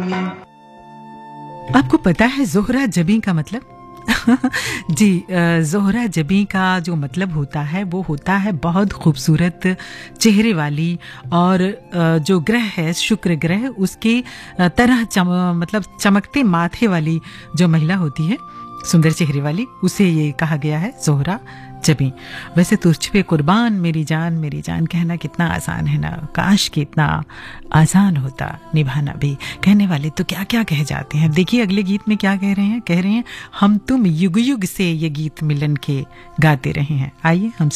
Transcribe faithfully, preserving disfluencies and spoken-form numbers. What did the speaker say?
आपको पता है जोहरा जबी का मतलब? जी, जोहरा जबी का जो मतलब होता है वो होता है बहुत खूबसूरत चेहरे वाली, और जो ग्रह है शुक्र ग्रह, उसके तरह चम, मतलब चमकते माथे वाली जो महिला होती है, सुंदर चेहरे वाली, उसे ये कहा गया है जोहरा जबी। वैसे तुझ पे कुर्बान मेरी जान मेरी जान कहना कितना आसान है ना, काश कि इतना आसान होता निभाना भी। कहने वाले तो क्या क्या कह जाते हैं। देखिए अगले गीत में क्या कह रहे हैं, कह रहे हैं हम तुम युग युग से ये गीत मिलन के गाते रहे हैं। आइए हम